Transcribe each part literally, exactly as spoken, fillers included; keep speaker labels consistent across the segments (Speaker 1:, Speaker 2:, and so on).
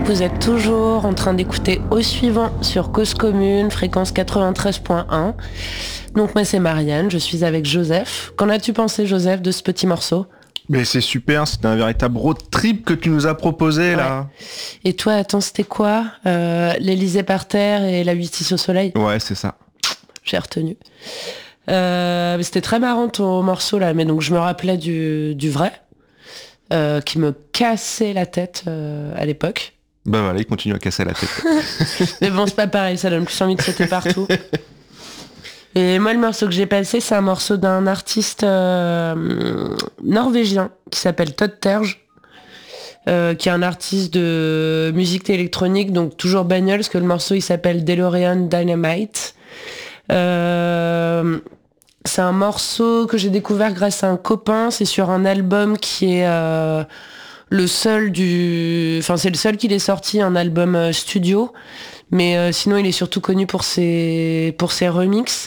Speaker 1: Vous êtes toujours en train d'écouter Au Suivant sur Cause Commune, fréquence quatre-vingt-treize point un. Donc moi c'est Marianne, je suis avec Joseph. Qu'en as-tu pensé, Joseph, de ce petit morceau ?
Speaker 2: Mais c'est super, c'était un véritable road trip que tu nous as proposé ouais. là.
Speaker 1: Et toi, attends, c'était quoi euh, L'Élysée par terre et la huit six au soleil ?
Speaker 2: Ouais, c'est ça.
Speaker 1: J'ai retenu. Euh, c'était très marrant ton morceau là, mais donc je me rappelais du, du vrai, euh, qui me cassait la tête euh, à l'époque.
Speaker 2: Bah voilà, il continue à casser la tête.
Speaker 1: Mais bon, c'est pas pareil, ça donne plus envie de sauter partout. Et moi, le morceau que j'ai passé, c'est un morceau d'un artiste euh, norvégien qui s'appelle Todd Terje, euh, qui est un artiste de musique électronique, donc toujours bagnole, parce que le morceau, il s'appelle DeLorean Dynamite. Euh, c'est un morceau que j'ai découvert grâce à un copain, c'est sur un album qui est... Euh, le seul du... Enfin, c'est le seul qu'il est sorti, un album euh, studio. Mais euh, sinon, il est surtout connu pour ses, pour ses remixes.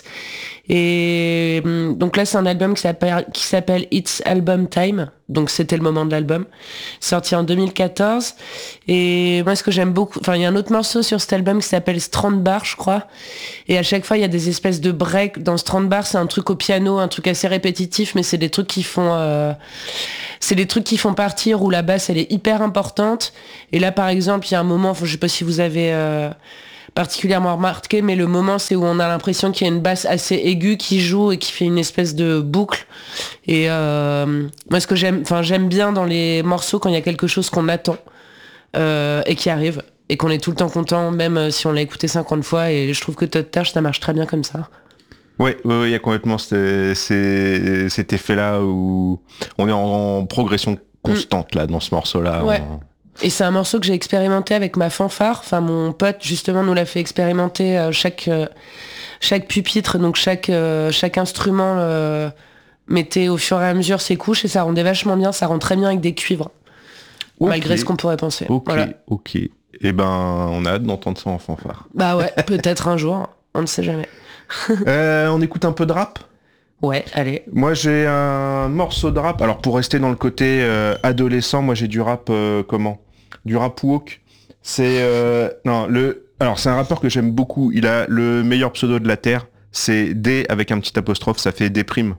Speaker 1: Et donc là, c'est un album qui s'appelle, qui s'appelle It's Album Time. Donc c'était le moment de l'album. Sorti en deux mille quatorze. Et moi, ce que j'aime beaucoup... Enfin, il y a un autre morceau sur cet album qui s'appelle Strand Bar, je crois. Et à chaque fois, il y a des espèces de breaks. Dans Strand Bar, c'est un truc au piano, un truc assez répétitif, mais c'est des trucs qui font... Euh... C'est des trucs qui font partir où la basse, elle est hyper importante. Et là, par exemple, il y a un moment... Enfin, je sais pas si vous avez... Euh... particulièrement remarqué, mais le moment c'est où on a l'impression qu'il y a une basse assez aiguë qui joue et qui fait une espèce de boucle. Et euh, moi ce que j'aime, enfin j'aime bien dans les morceaux quand il y a quelque chose qu'on attend euh, et qui arrive et qu'on est tout le temps content, même si on l'a écouté cinquante fois. Et je trouve que Todd Terje, ça marche très bien comme ça.
Speaker 2: Oui, il ouais, ouais, y a complètement c'est, c'est, cet effet-là où on est en, en progression constante mmh. là dans ce morceau-là.
Speaker 1: Ouais.
Speaker 2: En...
Speaker 1: Et c'est un morceau que j'ai expérimenté avec ma fanfare. Enfin, mon pote, justement, nous l'a fait expérimenter euh, chaque, euh, chaque pupitre, donc chaque, euh, chaque instrument euh, mettait au fur et à mesure ses couches et ça rendait vachement bien. Ça rend très bien avec des cuivres, okay. Malgré ce qu'on pourrait penser.
Speaker 2: Ok,
Speaker 1: voilà.
Speaker 2: ok. Et ben, on a hâte d'entendre ça en fanfare.
Speaker 1: Bah ouais, peut-être un jour, on ne sait jamais.
Speaker 2: euh, on écoute un peu de rap ?
Speaker 1: Ouais, allez.
Speaker 2: Moi, j'ai un morceau de rap. Alors, pour rester dans le côté euh, adolescent, moi, j'ai du rap, euh, comment ? Du rap woke. C'est euh, non le. Alors c'est un rappeur que j'aime beaucoup. Il a le meilleur pseudo de la terre. C'est D avec un petit apostrophe. Ça fait Déprime.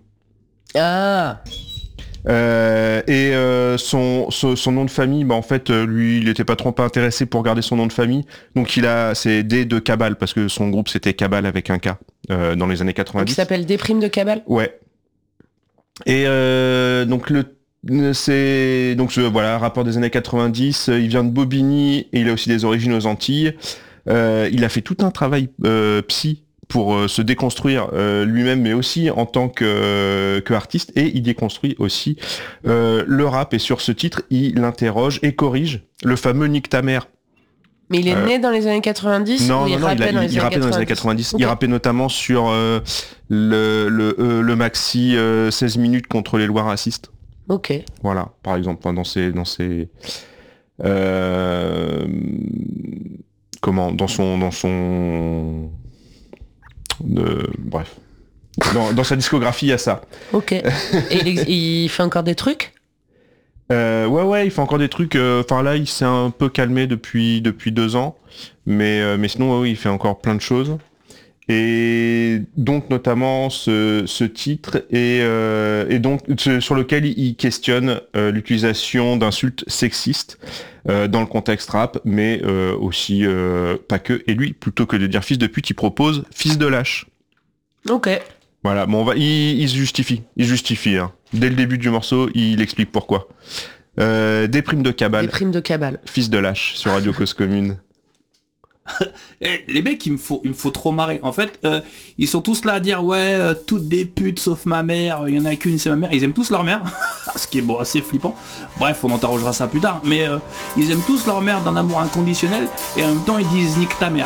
Speaker 1: Ah.
Speaker 2: Euh, et euh, son, son son nom de famille, bah en fait lui il était pas trop intéressé pour garder son nom de famille. Donc il a c'est D de Cabal parce que son groupe c'était Cabal avec un K euh, dans les années quatre-vingt-dix.
Speaker 1: Donc il s'appelle Déprime de Cabal.
Speaker 2: Ouais. Et euh, donc le C'est donc ce voilà rappeur des années quatre-vingt-dix. Il vient de Bobigny et il a aussi des origines aux Antilles. Euh, il a fait tout un travail euh, psy pour euh, se déconstruire euh, lui-même, mais aussi en tant que, euh, que artiste. Et il déconstruit aussi euh, le rap. Et sur ce titre, il interroge et corrige le fameux Nique ta mère.
Speaker 1: Mais il est euh, né dans les années quatre-vingt-dix
Speaker 2: Non,
Speaker 1: ou
Speaker 2: non,
Speaker 1: il
Speaker 2: non,
Speaker 1: rappait
Speaker 2: il, a,
Speaker 1: dans,
Speaker 2: il,
Speaker 1: les
Speaker 2: il rappait dans les années quatre-vingt-dix. Okay. Il rappait notamment sur euh, le, le, euh, le maxi euh, seize minutes contre les lois racistes.
Speaker 1: Ok.
Speaker 2: Voilà, par exemple, dans ces, dans ces, euh, comment, dans son, dans son, euh, bref, dans, dans sa discographie, il y a ça.
Speaker 1: Ok. Et il, il fait encore des trucs ?
Speaker 2: Euh, ouais, ouais, il fait encore des trucs. Enfin euh, là, il s'est un peu calmé depuis depuis deux ans, mais euh, mais sinon, ouais, il fait encore plein de choses. Et donc notamment ce, ce titre et, euh, et donc ce, sur lequel il questionne euh, l'utilisation d'insultes sexistes euh, dans le contexte rap, mais euh, aussi euh, pas que. Et lui, plutôt que de dire fils de pute, il propose fils de lâche.
Speaker 1: Ok.
Speaker 2: Voilà, bon, on va, il, il se justifie, il justifie. Hein. Dès le début du morceau, il explique pourquoi. Euh, Déprime de Cabal.
Speaker 1: Déprime de Cabal.
Speaker 2: Fils de lâche sur Radio Cause Commune.
Speaker 3: Et les mecs, il me faut, il me faut trop marrer. En fait, euh, ils sont tous là à dire ouais, euh, toutes des putes sauf ma mère. Il y en a qu'une, c'est ma mère. Ils aiment tous leur mère, ce qui est bon, assez flippant. Bref, on interrogera ça plus tard. Mais euh, ils aiment tous leur mère d'un amour inconditionnel et en même temps ils disent nique ta mère.